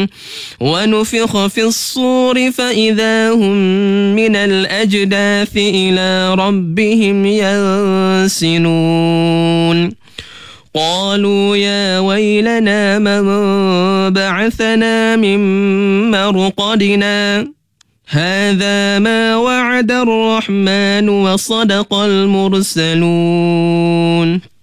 ونفخ في الصور فإذا هم من الأجداث إلى ربهم ينسلون قالوا يا ويلنا من بعثنا من مرقدنا هذا ما وعد الرحمن وصدق المرسلون